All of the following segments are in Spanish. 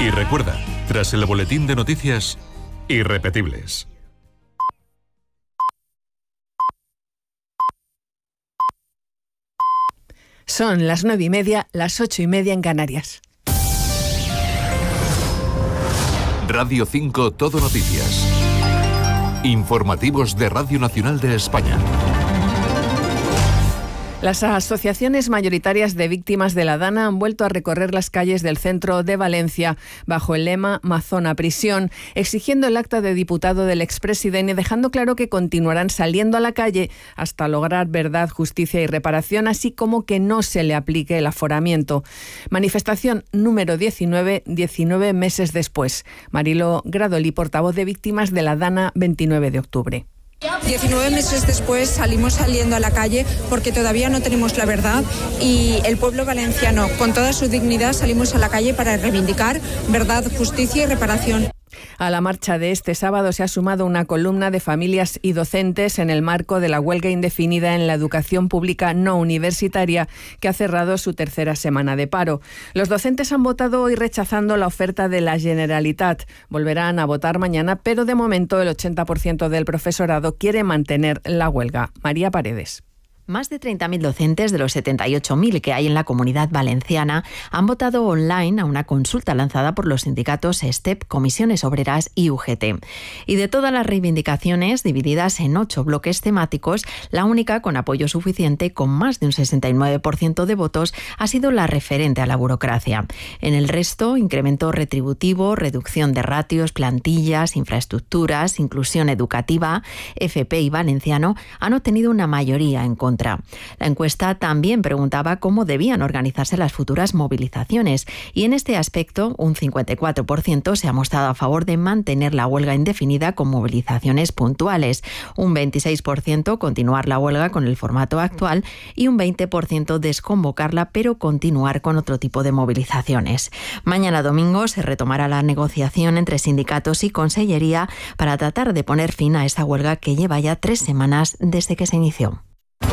Y recuerda, tras el boletín de noticias, irrepetibles. Son las 9:30, las 8:30 en Canarias. Radio 5 Todo Noticias. Informativos de Radio Nacional de España. Las asociaciones mayoritarias de víctimas de la DANA han vuelto a recorrer las calles del centro de Valencia bajo el lema Mazona Prisión, exigiendo el acta de diputado del expresidente y dejando claro que continuarán saliendo a la calle hasta lograr verdad, justicia y reparación, así como que no se le aplique el aforamiento. Manifestación número 19 meses después. Marilo Gradoli, portavoz de víctimas de la DANA, 29 de octubre. 19 meses después salimos saliendo a la calle porque todavía no tenemos la verdad y el pueblo valenciano, con toda su dignidad, salimos a la calle para reivindicar verdad, justicia y reparación. A la marcha de este sábado se ha sumado una columna de familias y docentes en el marco de la huelga indefinida en la educación pública no universitaria que ha cerrado su tercera semana de paro. Los docentes han votado hoy rechazando la oferta de la Generalitat. Volverán a votar mañana, pero de momento el 80% del profesorado quiere mantener la huelga. María Paredes. Más de 30.000 docentes de los 78.000 que hay en la Comunidad Valenciana han votado online a una consulta lanzada por los sindicatos STEP, Comisiones Obreras y UGT. Y de todas las reivindicaciones, divididas en 8 bloques temáticos, la única con apoyo suficiente, con más de un 69% de votos, ha sido la referente a la burocracia. En el resto, incremento retributivo, reducción de ratios, plantillas, infraestructuras, inclusión educativa, FP y valenciano han obtenido una mayoría en contra. La encuesta también preguntaba cómo debían organizarse las futuras movilizaciones y en este aspecto un 54% se ha mostrado a favor de mantener la huelga indefinida con movilizaciones puntuales, un 26% continuar la huelga con el formato actual y un 20% desconvocarla pero continuar con otro tipo de movilizaciones. Mañana domingo se retomará la negociación entre sindicatos y Consellería para tratar de poner fin a esta huelga que lleva ya 3 semanas desde que se inició.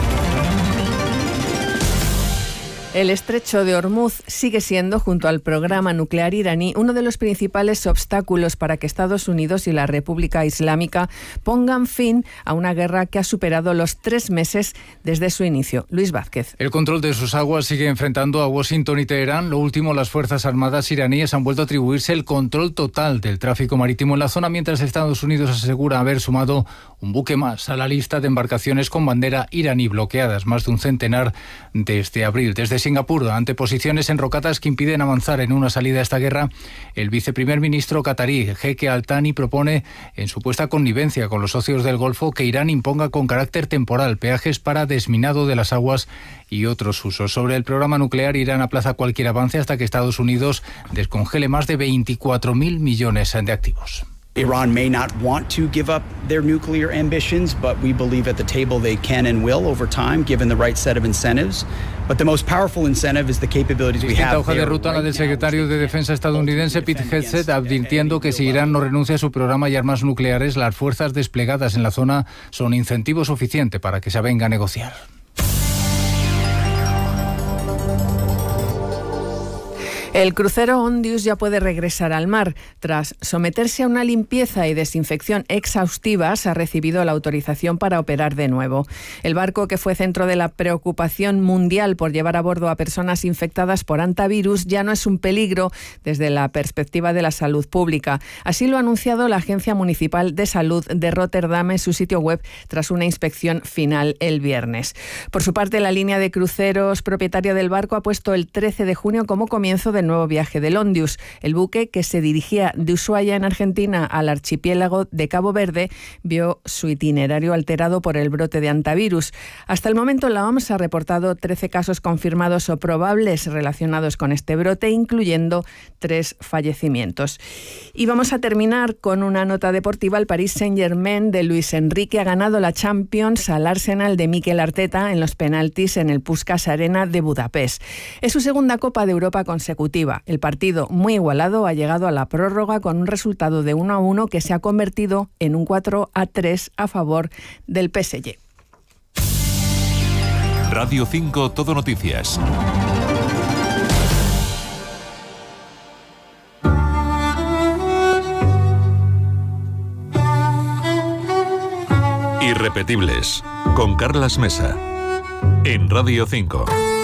El estrecho de Hormuz sigue siendo, junto al programa nuclear iraní, uno de los principales obstáculos para que Estados Unidos y la República Islámica pongan fin a una guerra que ha superado los 3 meses desde su inicio. Luis Vázquez. El control de sus aguas sigue enfrentando a Washington y Teherán. Lo último, las Fuerzas Armadas iraníes han vuelto a atribuirse el control total del tráfico marítimo en la zona, mientras Estados Unidos asegura haber sumado un buque más a la lista de embarcaciones con bandera iraní bloqueadas, más de un centenar desde abril. Desde Singapur, ante posiciones enrocadas que impiden avanzar en una salida a esta guerra, el viceprimer ministro catarí, Jeque Al Thani, propone, en supuesta connivencia con los socios del Golfo, que Irán imponga con carácter temporal peajes para desminado de las aguas y otros usos. Sobre el programa nuclear, Irán aplaza cualquier avance hasta que Estados Unidos descongele más de 24.000 millones de activos. Iran may not want to give up their nuclear ambitions, but we believe at the table they can and will over time, given the right set of incentives. But the most powerful incentive is the capabilities we have. Distinta hoja de ruta la del secretario de Defensa estadounidense Pete Hegseth, advirtiendo que si Irán no renuncia a su programa y armas nucleares, las fuerzas desplegadas en la zona son incentivo suficiente para que se venga a negociar. El crucero Ondius ya puede regresar al mar. Tras someterse a una limpieza y desinfección exhaustivas, ha recibido la autorización para operar de nuevo. El barco, que fue centro de la preocupación mundial por llevar a bordo a personas infectadas por hantavirus, ya no es un peligro desde la perspectiva de la salud pública. Así lo ha anunciado la Agencia Municipal de Salud de Rotterdam en su sitio web tras una inspección final el viernes. Por su parte, la línea de cruceros propietaria del barco ha puesto el 13 de junio como comienzo del nuevo viaje del Ondius. El buque, que se dirigía de Ushuaia, en Argentina, al archipiélago de Cabo Verde, vio su itinerario alterado por el brote de hantavirus. Hasta el momento, la OMS ha reportado 13 casos confirmados o probables relacionados con este brote, incluyendo 3 fallecimientos. Y vamos a terminar con una nota deportiva. El Paris Saint-Germain de Luis Enrique ha ganado la Champions al Arsenal de Mikel Arteta en los penaltis en el Puskás Arena de Budapest. Es su segunda Copa de Europa consecutiva. El partido, muy igualado, ha llegado a la prórroga con un resultado de 1-1 que se ha convertido en un 4-3 a favor del PSG. Radio 5 Todo Noticias. Irrepetibles, con Carlas Mesa, en Radio 5.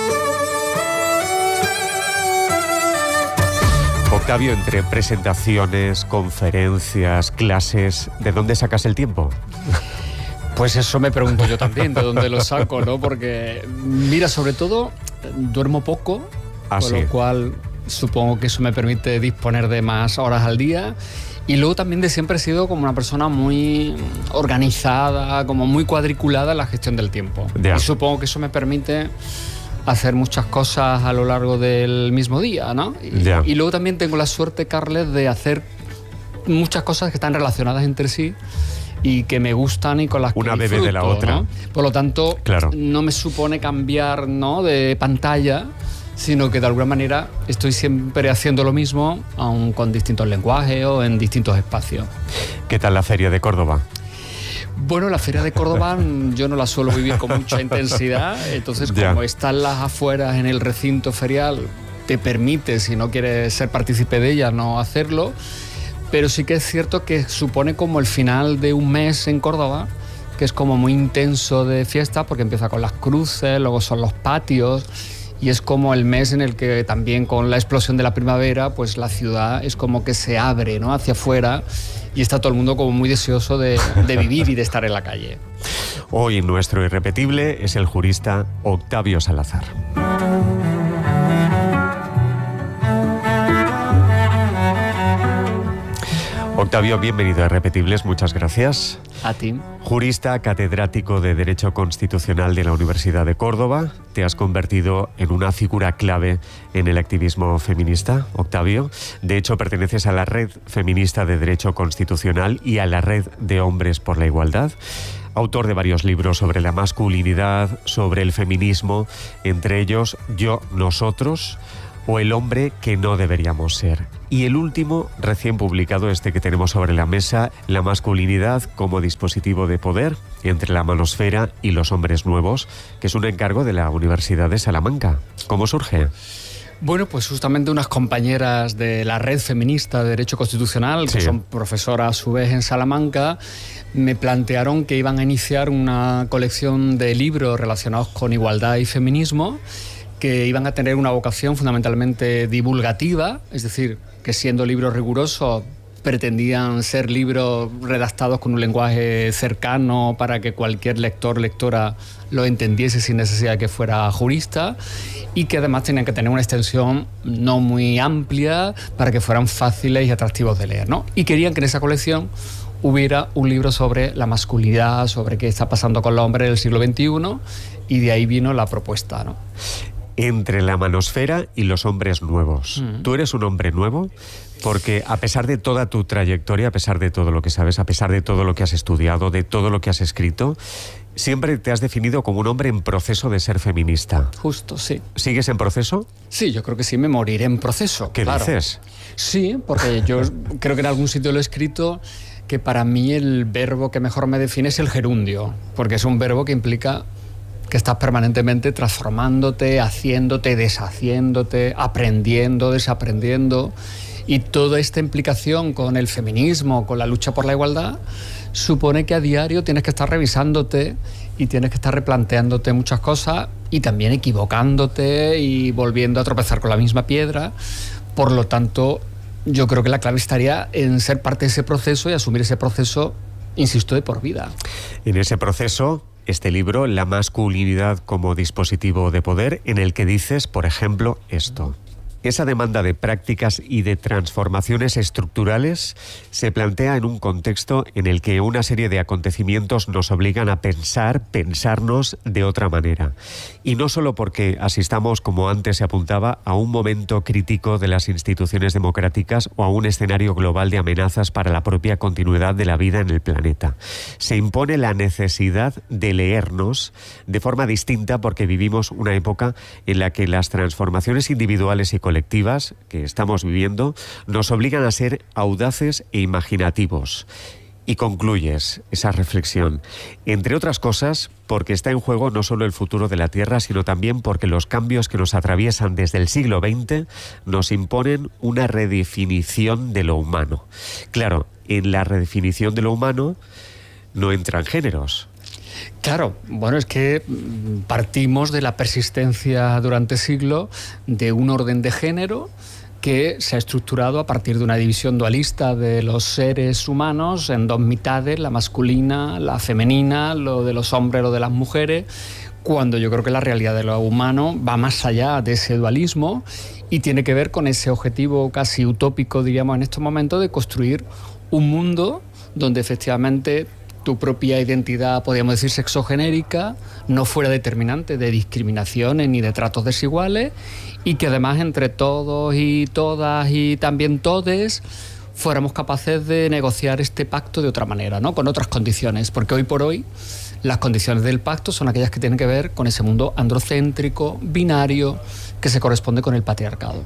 Octavio, entre presentaciones, conferencias, clases, ¿de dónde sacas el tiempo? Pues eso me pregunto yo también, ¿de dónde lo saco, no? Porque, mira, sobre todo, duermo poco, con lo cual supongo que eso me permite disponer de más horas al día. Y luego también de siempre he sido como una persona muy organizada, como muy cuadriculada en la gestión del tiempo. Y supongo que eso me permite hacer muchas cosas a lo largo del mismo día, ¿no? Y luego también tengo la suerte, Carles, de hacer muchas cosas que están relacionadas entre sí y que me gustan y con las que disfruto, una bebe de la otra, ¿no? Por lo tanto, claro, no me supone cambiar, ¿no?, de pantalla, sino que de alguna manera estoy siempre haciendo lo mismo, aun con distintos lenguajes o en distintos espacios. ¿Qué tal la Feria de Córdoba? Bueno, la Feria de Córdoba yo no la suelo vivir con mucha intensidad, entonces como están las afueras en el recinto ferial, te permite, si no quieres ser partícipe de ella, no hacerlo, pero sí que es cierto que supone como el final de un mes en Córdoba, que es como muy intenso de fiesta, porque empieza con las cruces, luego son los patios, y es como el mes en el que también con la explosión de la primavera, pues la ciudad es como que se abre, ¿no?, hacia afuera, y está todo el mundo como muy deseoso de vivir y de estar en la calle. Hoy nuestro irrepetible es el jurista Octavio Salazar. Octavio, bienvenido a Irrepetibles, muchas gracias. A ti. Jurista, catedrático de Derecho Constitucional de la Universidad de Córdoba, te has convertido en una figura clave en el activismo feminista, Octavio. De hecho, perteneces a la Red Feminista de Derecho Constitucional y a la Red de Hombres por la Igualdad. Autor de varios libros sobre la masculinidad, sobre el feminismo, entre ellos Yo, Nosotros, o El hombre que no deberíamos ser. Y el último, recién publicado, este que tenemos sobre la mesa, La masculinidad como dispositivo de poder entre la manosfera y los hombres nuevos, que es un encargo de la Universidad de Salamanca. ¿Cómo surge? Bueno, pues justamente unas compañeras de la Red Feminista de Derecho Constitucional, que son profesoras a su vez en Salamanca, me plantearon que iban a iniciar una colección de libros relacionados con igualdad y feminismo, que iban a tener una vocación fundamentalmente divulgativa, es decir, que siendo libros rigurosos pretendían ser libros redactados con un lenguaje cercano para que cualquier lector, lectora lo entendiese sin necesidad de que fuera jurista, y que además tenían que tener una extensión no muy amplia para que fueran fáciles y atractivos de leer, ¿no? Y querían que en esa colección hubiera un libro sobre la masculinidad, sobre qué está pasando con los hombres del siglo XXI, y de ahí vino la propuesta, ¿no? Entre la manosfera y los hombres nuevos. ¿Tú eres un hombre nuevo? Porque a pesar de toda tu trayectoria, a pesar de todo lo que sabes, a pesar de todo lo que has estudiado, de todo lo que has escrito, siempre te has definido como un hombre en proceso de ser feminista. Justo, sí. ¿Sigues en proceso? Sí, yo creo que sí, me moriré en proceso. ¿Qué dices? Sí, porque yo creo que en algún sitio lo he escrito, que para mí el verbo que mejor me define es el gerundio, porque es un verbo que implica que estás permanentemente transformándote, haciéndote, deshaciéndote, aprendiendo, desaprendiendo, y toda esta implicación con el feminismo, con la lucha por la igualdad, supone que a diario tienes que estar revisándote y tienes que estar replanteándote muchas cosas y también equivocándote y volviendo a tropezar con la misma piedra. Por lo tanto, yo creo que la clave estaría en ser parte de ese proceso y asumir ese proceso, insisto, de por vida. En ese proceso, este libro, La masculinidad como dispositivo de poder, en el que dices, por ejemplo, esto. Esa demanda de prácticas y de transformaciones estructurales se plantea en un contexto en el que una serie de acontecimientos nos obligan a pensarnos de otra manera. Y no solo porque asistamos, como antes se apuntaba, a un momento crítico de las instituciones democráticas o a un escenario global de amenazas para la propia continuidad de la vida en el planeta. Se impone la necesidad de leernos de forma distinta porque vivimos una época en la que las transformaciones individuales y colectivas que estamos viviendo nos obligan a ser audaces e imaginativos. Y concluyes esa reflexión, entre otras cosas, porque está en juego no solo el futuro de la Tierra, sino también porque los cambios que nos atraviesan desde el siglo XX nos imponen una redefinición de lo humano. Claro, en la redefinición de lo humano no entran géneros. Claro, bueno, es que partimos de la persistencia durante siglos de un orden de género que se ha estructurado a partir de una división dualista de los seres humanos en dos mitades, la masculina, la femenina, lo de los hombres, lo de las mujeres, cuando yo creo que la realidad de lo humano va más allá de ese dualismo y tiene que ver con ese objetivo casi utópico, diríamos en estos momentos, de construir un mundo donde efectivamente tu propia identidad, podríamos decir sexogenérica, no fuera determinante de discriminaciones ni de tratos desiguales, y que además entre todos y todas y también todes fuéramos capaces de negociar este pacto de otra manera, ¿no? Con otras condiciones, porque hoy por hoy las condiciones del pacto son aquellas que tienen que ver con ese mundo androcéntrico, binario, que se corresponde con el patriarcado.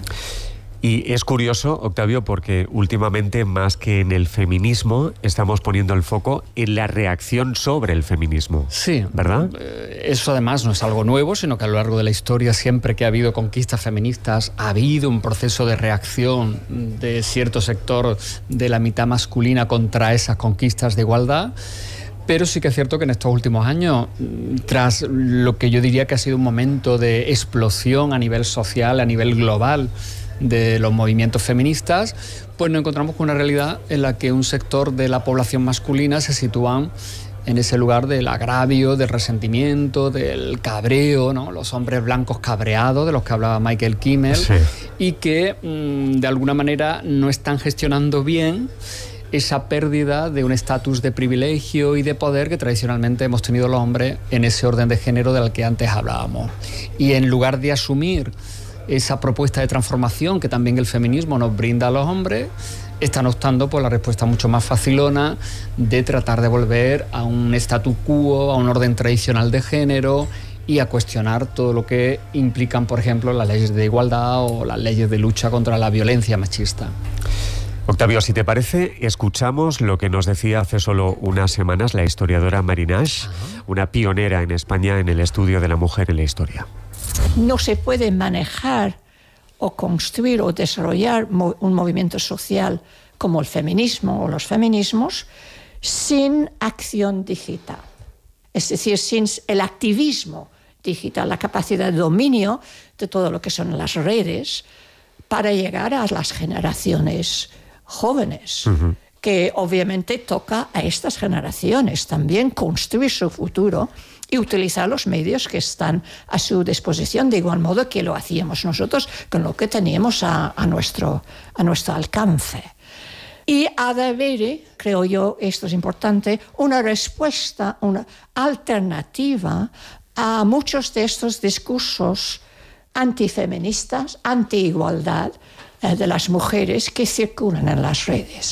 Y es curioso, Octavio, porque últimamente, más que en el feminismo, estamos poniendo el foco en la reacción sobre el feminismo. Sí, ¿verdad? Eso además no es algo nuevo, sino que a lo largo de la historia, siempre que ha habido conquistas feministas, ha habido un proceso de reacción de cierto sector de la mitad masculina contra esas conquistas de igualdad. Pero sí que es cierto que en estos últimos años, tras lo que yo diría que ha sido un momento de explosión a nivel social, a nivel global, de los movimientos feministas, pues nos encontramos con una realidad en la que un sector de la población masculina se sitúan en ese lugar del agravio, del resentimiento, del cabreo, ¿no? Los hombres blancos cabreados, de los que hablaba Michael Kimmel, sí. Y que de alguna manera no están gestionando bien esa pérdida de un estatus de privilegio y de poder que tradicionalmente hemos tenido los hombres en ese orden de género del que antes hablábamos. Y en lugar de asumir esa propuesta de transformación que también el feminismo nos brinda a los hombres, están optando por la respuesta mucho más facilona de tratar de volver a un statu quo, a un orden tradicional de género y a cuestionar todo lo que implican, por ejemplo, las leyes de igualdad o las leyes de lucha contra la violencia machista. Octavio, si te parece, escuchamos lo que nos decía hace solo unas semanas la historiadora Marie-Nage, una pionera en España en el estudio de la mujer en la historia. No se puede manejar o construir o desarrollar un movimiento social como el feminismo o los feminismos sin acción digital. Es decir, sin el activismo digital, la capacidad de dominio de todo lo que son las redes para llegar a las generaciones jóvenes, que obviamente toca a estas generaciones también construir su futuro y utilizar los medios que están a su disposición, de igual modo que lo hacíamos nosotros con lo que teníamos a nuestro alcance. Y ha de haber, creo yo, esto es importante, una respuesta, una alternativa a muchos de estos discursos antifeministas, anti-igualdad de las mujeres que circulan en las redes.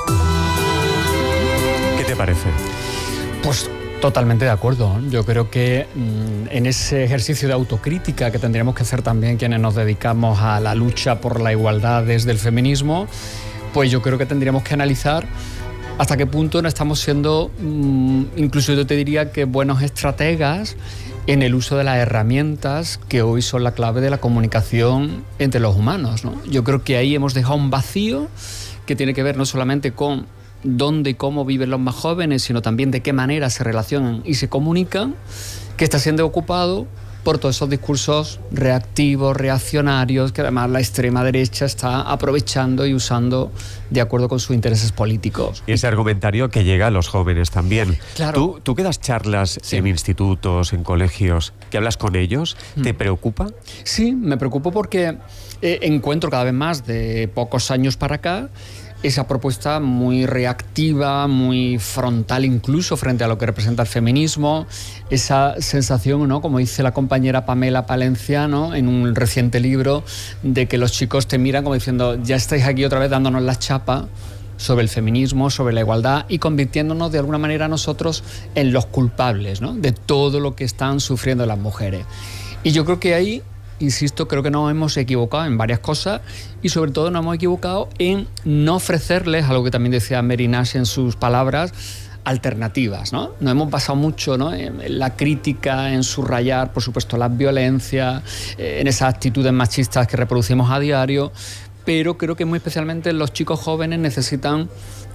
¿Qué te parece? Pues totalmente de acuerdo. Yo creo que en ese ejercicio de autocrítica que tendríamos que hacer también quienes nos dedicamos a la lucha por la igualdad desde el feminismo, pues yo creo que tendríamos que analizar hasta qué punto no estamos siendo, incluso yo te diría que buenos estrategas en el uso de las herramientas que hoy son la clave de la comunicación entre los humanos, ¿no? Yo creo que ahí hemos dejado un vacío que tiene que ver no solamente con dónde y cómo viven los más jóvenes, sino también de qué manera se relacionan y se comunican, que está siendo ocupado por todos esos discursos reactivos, reaccionarios, que además la extrema derecha está aprovechando y usando de acuerdo con sus intereses políticos. Y ese argumentario que llega a los jóvenes también. Claro. ¿Tú que das charlas en institutos, en colegios, que hablas con ellos, ¿te preocupa? Sí, me preocupo porque encuentro cada vez más de pocos años para acá esa propuesta muy reactiva, muy frontal incluso frente a lo que representa el feminismo, esa sensación, ¿no?, como dice la compañera Pamela Palenciano en un reciente libro, de que los chicos te miran como diciendo, ya estáis aquí otra vez dándonos la chapa sobre el feminismo, sobre la igualdad y convirtiéndonos de alguna manera nosotros en los culpables, ¿no?, de todo lo que están sufriendo las mujeres. Y yo creo que ahí, insisto, creo que nos hemos equivocado en varias cosas y sobre todo nos hemos equivocado en no ofrecerles, algo que también decía Marie-Nage en sus palabras, alternativas, ¿no? Nos hemos basado mucho, ¿no?, en la crítica, en subrayar, por supuesto, las violencias, en esas actitudes machistas que reproducimos a diario, pero creo que muy especialmente los chicos jóvenes necesitan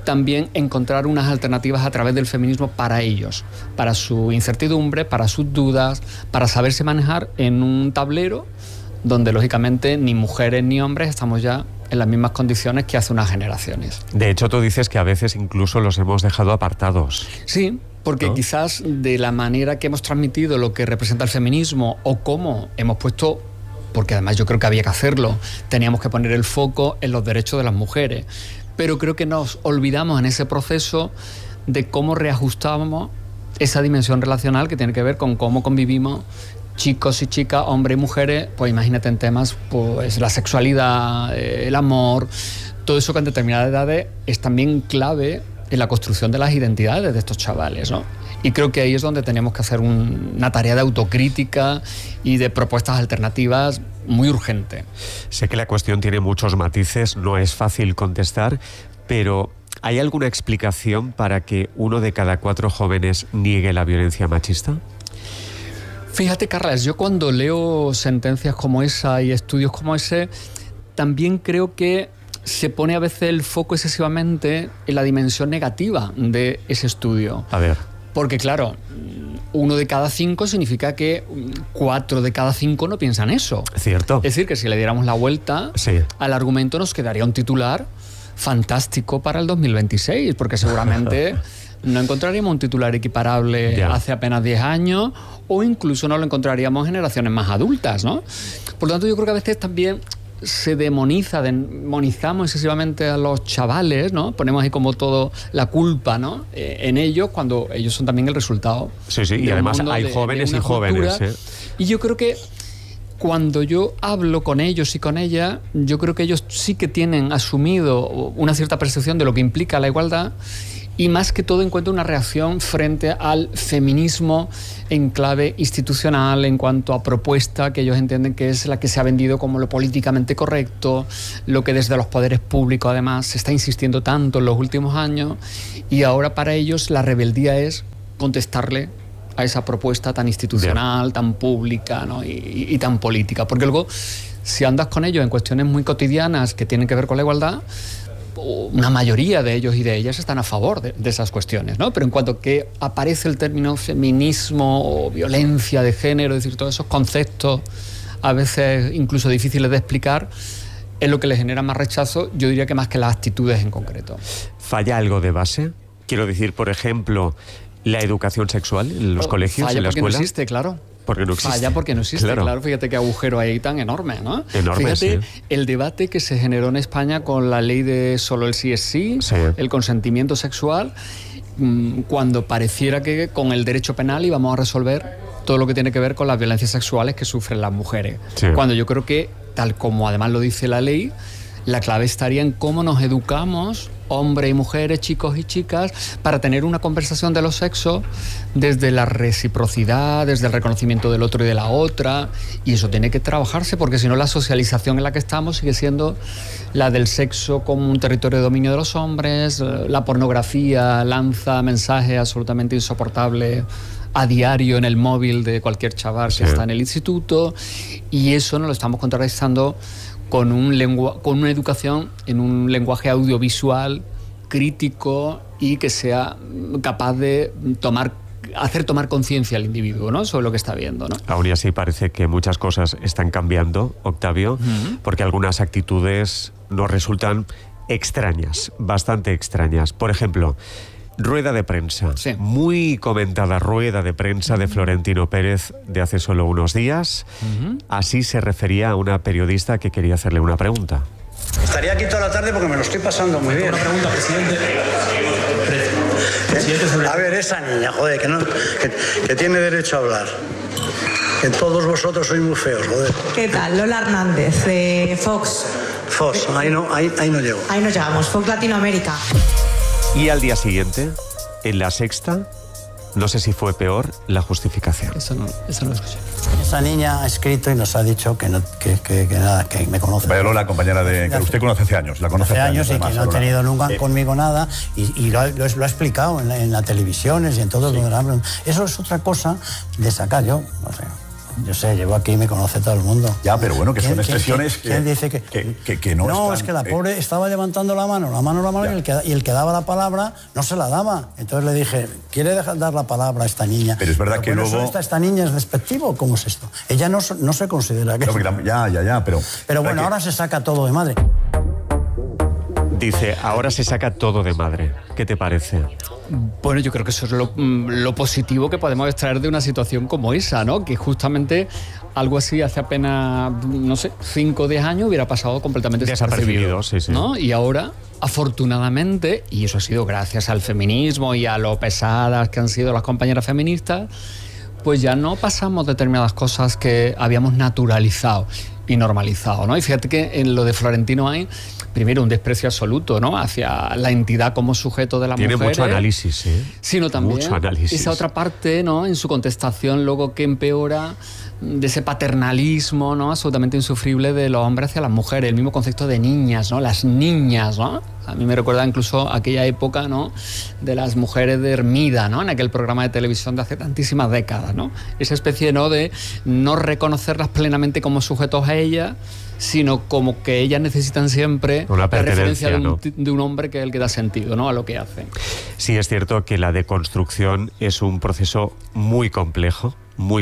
también encontrar unas alternativas a través del feminismo para ellos, para su incertidumbre, para sus dudas, para saberse manejar en un tablero donde lógicamente ni mujeres ni hombres estamos ya en las mismas condiciones que hace unas generaciones. De hecho, tú dices que a veces incluso los hemos dejado apartados. Sí, porque ¿no? Quizás de la manera que hemos transmitido lo que representa el feminismo o cómo hemos puesto, porque además yo creo que había que hacerlo, teníamos que poner el foco en los derechos de las mujeres, pero creo que nos olvidamos en ese proceso de cómo reajustábamos esa dimensión relacional que tiene que ver con cómo convivimos chicos y chicas, hombres y mujeres, pues imagínate en temas, pues la sexualidad, el amor, todo eso que en determinadas edades es también clave en la construcción de las identidades de estos chavales, ¿no? Y creo que ahí es donde tenemos que hacer una tarea de autocrítica y de propuestas alternativas muy urgente. Sé que la cuestión tiene muchos matices, no es fácil contestar, pero ¿hay alguna explicación para que 1 de cada 4 jóvenes niegue la violencia machista? Fíjate, Carlas, yo cuando leo sentencias como esa y estudios como ese, también creo que se pone a veces el foco excesivamente en la dimensión negativa de ese estudio. A ver. Porque claro, 1 de cada 5 significa que 4 de cada 5 no piensan eso. Cierto. Es decir, que si le diéramos la vuelta al argumento nos quedaría un titular fantástico para el 2026, porque seguramente no encontraríamos un titular equiparable hace apenas 10 años o incluso no lo encontraríamos en generaciones más adultas, ¿no? Por lo tanto, yo creo que a veces también se demonizamos excesivamente a los chavales, ¿no? Ponemos ahí como todo la culpa, ¿no? En ellos, cuando ellos son también el resultado. Sí, y además hay jóvenes y jóvenes. Y yo creo que cuando yo hablo con ellos y con ella, yo creo que ellos sí que tienen asumido una cierta percepción de lo que implica la igualdad y más que todo encuentro una reacción frente al feminismo en clave institucional en cuanto a propuesta que ellos entienden que es la que se ha vendido como lo políticamente correcto, lo que desde los poderes públicos además se está insistiendo tanto en los últimos años y ahora para ellos la rebeldía es contestarle a esa propuesta tan institucional, tan pública, ¿no? y tan política. Porque luego, si andas con ellos en cuestiones muy cotidianas que tienen que ver con la igualdad, una mayoría de ellos y de ellas están a favor de esas cuestiones, ¿no? Pero en cuanto que aparece el término feminismo o violencia de género, es decir, todos esos conceptos a veces incluso difíciles de explicar, es lo que les genera más rechazo, yo diría que más que las actitudes en concreto. ¿Falla algo de base? Quiero decir, por ejemplo, la educación sexual en los colegios, en la escuela. No existe, claro. Porque no existe. Falla porque no existe, claro. Fíjate qué agujero hay tan enorme, ¿no? Enorme, fíjate sí. El debate que se generó en España con la ley de solo el sí es sí, el consentimiento sexual, cuando pareciera que con el derecho penal íbamos a resolver todo lo que tiene que ver con las violencias sexuales que sufren las mujeres. Sí. Cuando yo creo que, tal como además lo dice la ley, la clave estaría en cómo nos educamos, hombres y mujeres, chicos y chicas, para tener una conversación de los sexos desde la reciprocidad, desde el reconocimiento del otro y de la otra, y eso tiene que trabajarse porque si no la socialización en la que estamos sigue siendo la del sexo como un territorio de dominio de los hombres, la pornografía lanza mensajes absolutamente insoportables a diario en el móvil de cualquier chaval que está en el instituto, y eso nos lo estamos contrarrestando con una educación en un lenguaje audiovisual crítico y que sea capaz de hacer tomar conciencia al individuo, ¿no? Sobre lo que está viendo, ¿no? Aún y así parece que muchas cosas están cambiando, Octavio, porque algunas actitudes nos resultan extrañas, bastante extrañas. Por ejemplo, rueda de prensa, muy comentada rueda de prensa de Florentino Pérez de hace solo unos días. Así se refería a una periodista que quería hacerle una pregunta. Estaría aquí toda la tarde porque me lo estoy pasando muy bien. Una pregunta, presidente. A ver, esa niña, joder, que tiene derecho a hablar. Que todos vosotros sois muy feos, joder. ¿Qué tal? Lola Hernández, de Fox. Fox, ahí no llego. Ahí nos llegamos, Fox Latinoamérica. Y al día siguiente, en La Sexta, no sé si fue peor la justificación. Eso no escuché. Esa niña ha escrito y nos ha dicho que nada, que me conoce. Vaya Lola, compañera que usted conoce hace años, la conoce hace años y además, que no ha tenido nunca conmigo nada y lo ha explicado en las televisiones y en todos los programas. Eso es otra cosa de sacar yo, no sé. Yo sé, llevo aquí y me conoce todo el mundo. Ya, pero bueno, que son expresiones ¿quién dice que no No, están, es que la pobre estaba levantando la mano, y el que daba la palabra no se la daba. Entonces le dije, ¿quiere dejar dar la palabra a esta niña? Pero es verdad que luego... ¿Esta niña es despectivo? ¿Cómo es esto? Ella no se considera que... Pero bueno, ahora se saca todo de madre. Dice, ahora se saca todo de madre. ¿Qué te parece? Bueno, yo creo que eso es lo positivo que podemos extraer de una situación como esa, ¿no? Que justamente algo así hace apenas, 5 o 10 años hubiera pasado completamente desapercibido, sí. ¿no? Y ahora, afortunadamente, y eso ha sido gracias al feminismo y a lo pesadas que han sido las compañeras feministas, pues ya no pasamos determinadas cosas que habíamos naturalizado y normalizado, ¿no? Y fíjate que en lo de Florentino hay, primero, un desprecio absoluto, ¿no?, hacia la entidad como sujeto de la mujer. Tiene mucho análisis, ¿eh? Sino también mucho análisis. Esa otra parte, ¿no?, en su contestación luego que empeora de ese paternalismo, ¿no?, absolutamente insufrible de los hombres hacia las mujeres, el mismo concepto de niñas, ¿no?, las niñas, ¿no? A mí me recuerda incluso aquella época, ¿no?, de las mujeres de Hermida, ¿no?, en aquel programa de televisión de hace tantísimas décadas, ¿no? Esa especie, ¿no?, de no reconocerlas plenamente como sujetos a ella, sino como que ellas necesitan siempre una la referencia de un hombre que es el que da sentido, ¿no?, a lo que hacen. Sí, es cierto que la deconstrucción es un proceso muy complejo,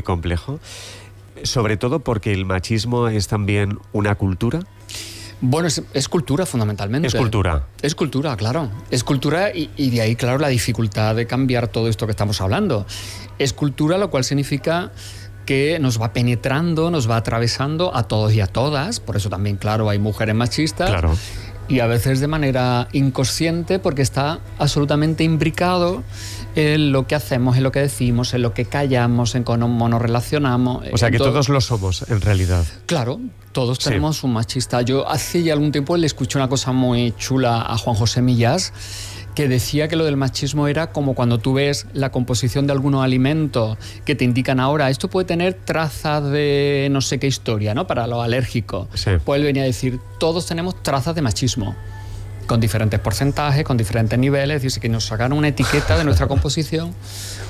sobre todo porque el machismo es también una cultura. Bueno, es cultura fundamentalmente. Es cultura. Es cultura, claro. Es cultura y de ahí, claro, la dificultad de cambiar todo esto que estamos hablando. Es cultura, lo cual significa que nos va penetrando, nos va atravesando a todos y a todas. Por eso también, claro, hay mujeres machistas. Claro. Y a veces de manera inconsciente, porque está absolutamente imbricado en lo que hacemos, en lo que decimos, en lo que callamos, en cómo nos relacionamos. O sea, que todos lo somos, en realidad. Claro, todos tenemos un machista. Yo hace ya algún tiempo le escuché una cosa muy chula a Juan José Millás, que decía que lo del machismo era como cuando tú ves la composición de algunos alimentos que te indican ahora, esto puede tener trazas de no sé qué historia, ¿no?, para los alérgicos. Sí. Pues él venía a decir, todos tenemos trazas de machismo, con diferentes porcentajes, con diferentes niveles, es decir, que nos sacaron una etiqueta de nuestra composición